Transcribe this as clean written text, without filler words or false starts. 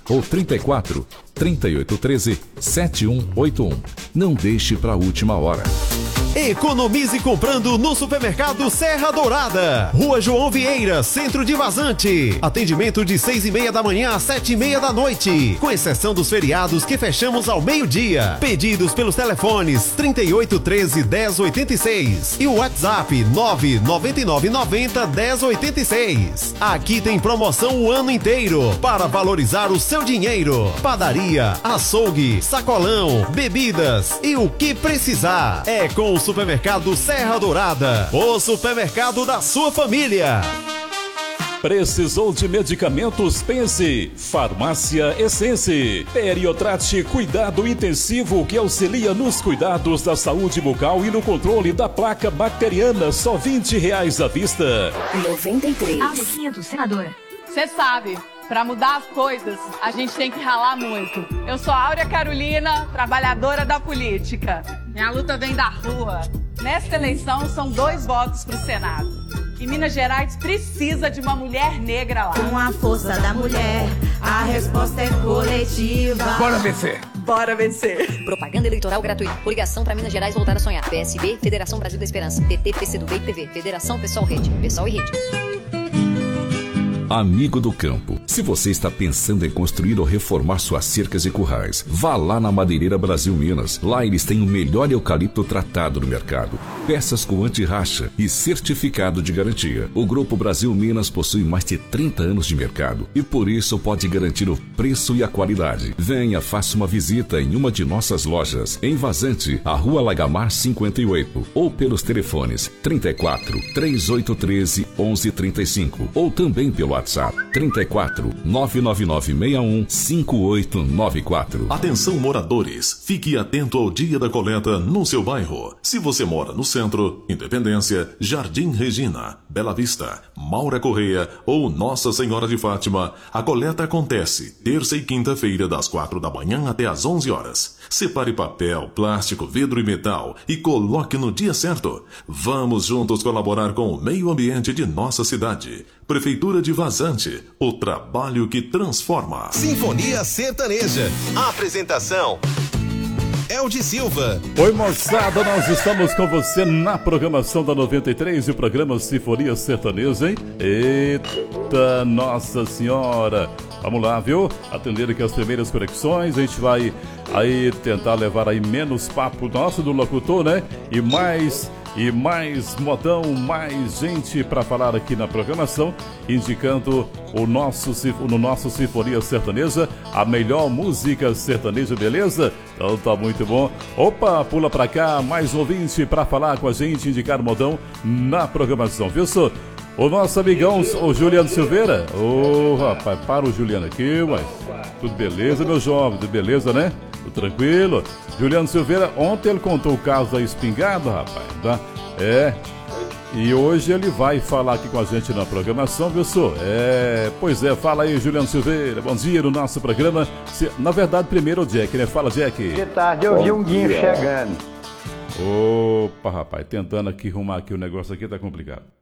ou 34 3813 7181. Não deixe para a última hora. Economize comprando no Supermercado Serra Dourada. Rua João Vieira, centro de Vazante. Atendimento de 6:30 da manhã às 7:30 da noite. Com exceção dos feriados que fechamos ao meio-dia. Pedidos pelos telefones 3813 1086 e o WhatsApp 99990 1086. Aqui tem promoção o ano inteiro para valorizar o seu dinheiro. Padaria, açougue, sacolão, bebidas e o que precisar. É com o Supermercado Serra Dourada, o supermercado da sua família. Precisou de medicamentos? Pense. Farmácia Essence. Periotrate Cuidado Intensivo, que auxilia nos cuidados da saúde bucal e no controle da placa bacteriana. Só R$20 à vista. 93. Arquinto, senadora. Você sabe, para mudar as coisas, a gente tem que ralar muito. Eu sou Áurea Carolina, trabalhadora da política. Minha luta vem da rua. Nesta eleição, são 2 votos para o Senado. E Minas Gerais precisa de uma mulher negra lá. Com a força da mulher, a resposta é coletiva. Bora vencer! Bora vencer! Propaganda eleitoral gratuita. Coligação para Minas Gerais voltar a sonhar. PSB, Federação Brasil da Esperança. PT, PCdoB e PV. Federação Pessoal Rede. Pessoal e Rede. Amigo do campo, se você está pensando em construir ou reformar suas cercas e currais, vá lá na Madeireira Brasil Minas. Lá eles têm o melhor eucalipto tratado no mercado. Peças com anti-racha e certificado de garantia. O Grupo Brasil Minas possui mais de 30 anos de mercado e por isso pode garantir o preço e a qualidade. Venha, faça uma visita em uma de nossas lojas, em Vazante, a Rua Lagamar 58, ou pelos telefones 34 3813 1135, ou também pelo WhatsApp 34 99961 5894. Atenção moradores, fique atento ao dia da coleta no seu bairro. Se você mora no centro, Independência, Jardim Regina, Bela Vista, Maura Correia ou Nossa Senhora de Fátima, a coleta acontece terça e quinta-feira das 4 da manhã até às 11 horas. Separe papel, plástico, vidro e metal e coloque no dia certo. Vamos juntos colaborar com o meio ambiente de nossa cidade. Prefeitura de Vazante, o trabalho que transforma. Sinfonia Sertaneja. Apresentação: Eldi Silva. Oi, moçada, nós estamos com você na programação da 93 e o programa Sinfonia Sertaneja, hein? Eita, Nossa Senhora! Vamos lá, viu? Atender aqui as primeiras conexões, a gente vai aí tentar levar aí menos papo nosso do locutor, né? E mais modão, mais gente para falar aqui na programação, indicando no nosso Sinfonia Sertaneja, a melhor música sertaneja, beleza? Então tá muito bom. Opa, pula pra cá, mais ouvinte para falar com a gente, indicar modão na programação, viu, só? O nosso amigão, o Juliano Silveira. Ô, rapaz, para o Juliano aqui, ué. Tudo beleza, meu jovem? Tudo beleza, né? Tudo tranquilo? Juliano Silveira, ontem ele contou o caso da espingarda, rapaz, tá? E hoje ele vai falar aqui com a gente na programação, viu, senhor? Pois é, fala aí, Juliano Silveira. Bom dia no nosso programa. Na verdade, primeiro o Jack, né? Fala, Jack. De tarde eu vi um guincho chegando. Opa, rapaz, tentando aqui arrumar aqui o negócio aqui, tá complicado.